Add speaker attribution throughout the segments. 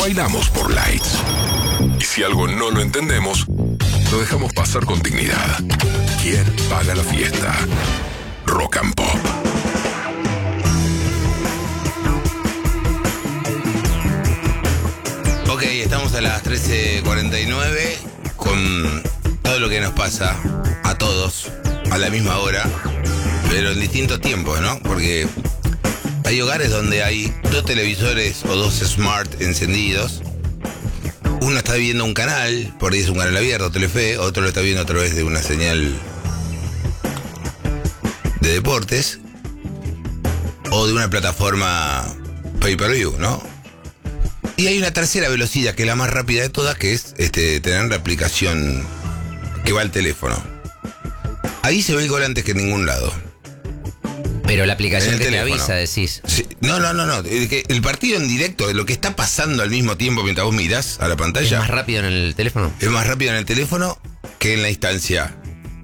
Speaker 1: Bailamos por Lights. Y si algo no lo entendemos, lo dejamos pasar con dignidad. ¿Quién paga la fiesta? Rock and Pop.
Speaker 2: Ok, estamos a las 13:49 con todo lo que nos pasa a todos a la misma hora, pero en distintos tiempos, ¿no? Porque hay hogares donde hay 2 televisores o 2 smart encendidos. Uno está viendo un canal, por ahí es un canal abierto, Telefe, otro lo está viendo a través de una señal de deportes o de una plataforma pay-per-view, ¿no? Y hay una tercera velocidad, que es la más rápida de todas, que es tener la aplicación que va al teléfono. Ahí se ve el gol antes que en ningún lado.
Speaker 3: Pero la aplicación que
Speaker 2: teléfono.
Speaker 3: te avisa, decís.
Speaker 2: Sí. No. El partido en directo, lo que está pasando al mismo tiempo mientras vos mirás a la pantalla.
Speaker 3: ¿Es más rápido en el teléfono?
Speaker 2: Es más rápido en el teléfono que en la instancia.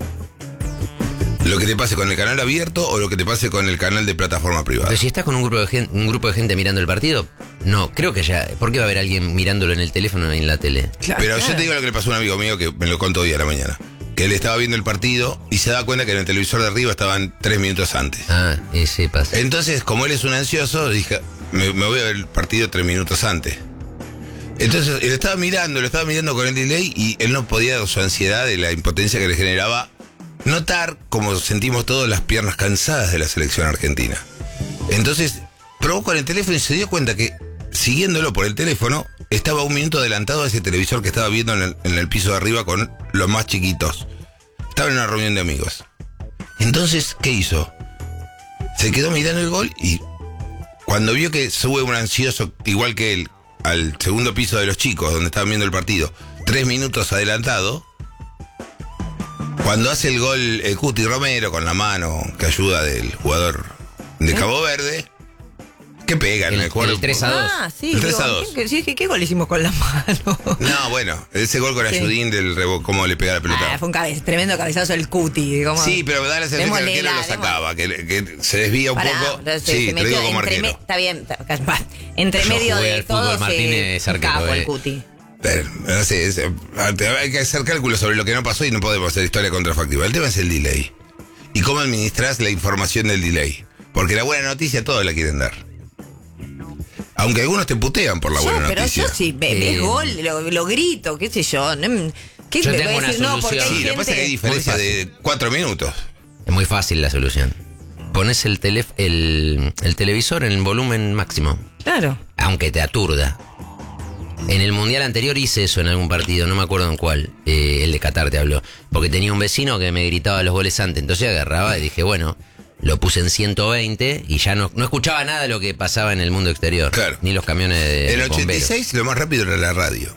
Speaker 2: Lo que te pase con el canal abierto o lo que te pase con el canal de plataforma privada.
Speaker 3: Pero si estás con un grupo de gente mirando el partido, no, creo que ya. ¿Por qué va a haber alguien mirándolo en el teléfono y en la tele?
Speaker 4: Claro,
Speaker 2: Pero
Speaker 4: claro.
Speaker 2: yo te digo lo que le pasó a un amigo mío que me lo contó hoy a la mañana. Que él estaba viendo el partido y se da cuenta que en el televisor de arriba estaban 3 minutos antes.
Speaker 3: Ah, ese pasa.
Speaker 2: Entonces, como él es un ansioso, dije, me voy a ver el partido 3 minutos antes. Entonces, él lo estaba mirando con el delay y él no podía, su ansiedad y la impotencia que le generaba, notar, como sentimos todos, las piernas cansadas de la selección argentina. Entonces, probó con el teléfono y se dio cuenta que, siguiéndolo por el teléfono, estaba 1 minuto adelantado a ese televisor que estaba viendo en el piso de arriba con los más chiquitos. Estaba en una reunión de amigos. Entonces, ¿qué hizo? Se quedó mirando el gol y cuando vio que sube un ansioso, igual que él, al segundo piso de los chicos, donde estaban viendo el partido, 3 minutos adelantado, cuando hace el gol el Cuti Romero con la mano que ayuda del jugador de Cabo Verde, que pega en el jugador.
Speaker 3: El 3-2.
Speaker 4: Ah, sí.
Speaker 2: El 3-2.
Speaker 4: Sí, ¿qué gol hicimos con la mano?
Speaker 2: No, bueno, ese gol con
Speaker 4: Sí.
Speaker 2: Ayudín del cómo le pega la pelota.
Speaker 4: Fue un tremendo cabezazo el Cuti. ¿Cómo?
Speaker 2: Sí, pero da la sensación que el arquero lo sacaba, que se desvía un
Speaker 4: Pará,
Speaker 2: poco.
Speaker 4: entonces
Speaker 2: Sí,
Speaker 4: se
Speaker 2: te
Speaker 4: metió
Speaker 2: digo como
Speaker 4: entre
Speaker 2: arquero.
Speaker 4: Está bien, entre
Speaker 3: Yo
Speaker 4: medio
Speaker 3: jugué
Speaker 4: de
Speaker 3: al fútbol,
Speaker 4: todos
Speaker 3: Martínez,
Speaker 4: un
Speaker 3: arquero,
Speaker 4: capo el Cuti.
Speaker 2: Pero, no sé, hay que hacer cálculos sobre lo que no pasó y no podemos hacer historia contrafactiva. El tema es el delay. Y cómo administrás la información del delay. Porque la buena noticia todos la quieren dar. Aunque algunos te putean por la buena
Speaker 4: Pero
Speaker 2: noticia.
Speaker 4: yo sí, ves gol, lo grito, qué sé yo. ¿Qué
Speaker 3: Yo
Speaker 4: te
Speaker 3: tengo
Speaker 4: voy a
Speaker 3: una
Speaker 4: decir? No, porque
Speaker 3: solución.
Speaker 4: hay
Speaker 2: Sí, lo que pasa es que hay
Speaker 4: gente...
Speaker 2: diferencia
Speaker 3: Muy
Speaker 2: de 4 minutos.
Speaker 3: Es muy fácil la solución. Pones el televisor en el volumen máximo,
Speaker 4: Claro.
Speaker 3: aunque te aturda. En el mundial anterior hice eso en algún partido, no me acuerdo en cuál. El de Qatar te habló. Porque tenía un vecino que me gritaba los goles antes. Entonces agarraba y dije, bueno, lo puse en 120 y ya no escuchaba nada de lo que pasaba en el mundo exterior.
Speaker 2: Claro.
Speaker 3: Ni los camiones de
Speaker 2: En el
Speaker 3: bomberos.
Speaker 2: 86 lo más rápido era la radio.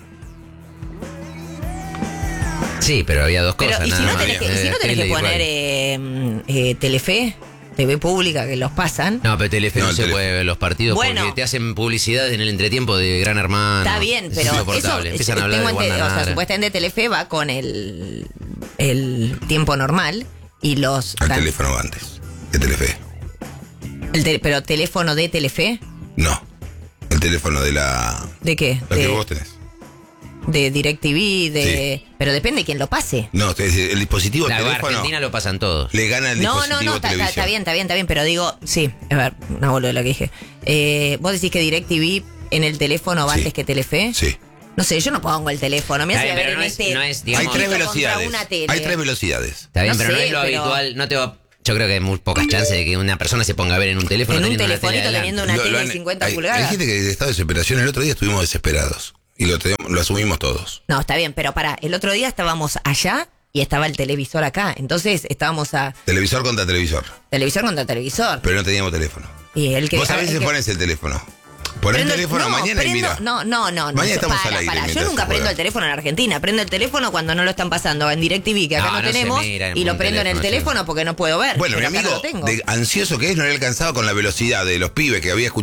Speaker 3: Sí, pero había dos
Speaker 4: Pero,
Speaker 3: cosas.
Speaker 4: ¿y si
Speaker 3: nada
Speaker 4: no
Speaker 3: más.
Speaker 4: tenés que,
Speaker 3: Tele y
Speaker 4: poner Telefe, TV pública, que los pasan?
Speaker 3: No, pero Telefe
Speaker 2: No,
Speaker 3: no, se
Speaker 2: Telefe.
Speaker 3: puede ver los partidos
Speaker 4: Bueno.
Speaker 3: porque te hacen publicidad en el entretiempo de Gran Hermano.
Speaker 4: Está bien,
Speaker 3: Es
Speaker 4: pero eso,
Speaker 3: insoportable. Empiezan a hablar
Speaker 4: tengo
Speaker 3: de
Speaker 4: entendido,
Speaker 3: Guandanara.
Speaker 4: supuestamente Telefe va con el tiempo normal y los...
Speaker 2: Al teléfono antes. De Telefe.
Speaker 4: Pero teléfono de Telefe,
Speaker 2: No. El teléfono de la...
Speaker 4: ¿de qué?
Speaker 2: La que vos tenés.
Speaker 4: De DirecTV,
Speaker 2: Sí.
Speaker 4: pero depende de quién lo pase.
Speaker 2: No, el dispositivo
Speaker 3: La
Speaker 2: teléfono
Speaker 3: Argentina lo pasan todos.
Speaker 2: le gana el
Speaker 4: No,
Speaker 2: dispositivo
Speaker 4: está
Speaker 2: televisión.
Speaker 4: bien, pero digo, sí, a ver, una boluda lo que dije. ¿Vos decís que DirecTV en el teléfono va
Speaker 2: Sí.
Speaker 4: antes que Telefe?
Speaker 2: Sí.
Speaker 4: No sé, yo no pongo el teléfono, me
Speaker 3: Está
Speaker 4: hace
Speaker 3: bien,
Speaker 4: ver
Speaker 3: pero
Speaker 4: en
Speaker 3: no es,
Speaker 2: Hay 3
Speaker 4: contra
Speaker 2: velocidades.
Speaker 4: una tele.
Speaker 2: Hay 3 velocidades.
Speaker 3: Está bien,
Speaker 4: No
Speaker 3: pero no
Speaker 4: sé,
Speaker 3: es lo
Speaker 4: pero-
Speaker 3: habitual. No te va. Yo creo que hay muy pocas chances de que una persona se ponga a ver en un teléfono
Speaker 4: En un
Speaker 3: teniendo una tele
Speaker 4: telefonito
Speaker 3: adelante.
Speaker 4: teniendo una
Speaker 2: Lo
Speaker 4: tele de
Speaker 2: han-
Speaker 4: 50
Speaker 2: hay
Speaker 4: pulgadas.
Speaker 2: gente que de estado de desesperación el otro día estuvimos desesperados. Y lo asumimos todos.
Speaker 4: No, está bien, pero el otro día estábamos allá y estaba el televisor acá. Entonces estábamos a
Speaker 2: Televisor contra televisor.
Speaker 4: televisor contra televisor.
Speaker 2: Pero no teníamos teléfono.
Speaker 4: Y el que
Speaker 2: Vos a veces
Speaker 4: el que-
Speaker 2: pones el teléfono. Pon el
Speaker 4: prendo
Speaker 2: teléfono mañana y mira.
Speaker 4: No.
Speaker 2: Mañana estamos al aire
Speaker 4: Yo
Speaker 2: mientras
Speaker 4: nunca
Speaker 2: se
Speaker 4: prendo
Speaker 2: juega.
Speaker 4: el teléfono en Argentina. Prendo el teléfono cuando no lo están pasando en DirecTV, que acá
Speaker 3: No,
Speaker 4: no,
Speaker 3: no se
Speaker 4: tenemos,
Speaker 3: mira en
Speaker 4: y lo
Speaker 3: un
Speaker 4: prendo en el
Speaker 3: teléfono,
Speaker 4: teléfono porque no puedo ver.
Speaker 2: Bueno, mi
Speaker 4: pero acá
Speaker 2: amigo,
Speaker 4: no lo tengo.
Speaker 2: de ansioso que es, no le alcanzaba con la velocidad de los pibes que había escuchado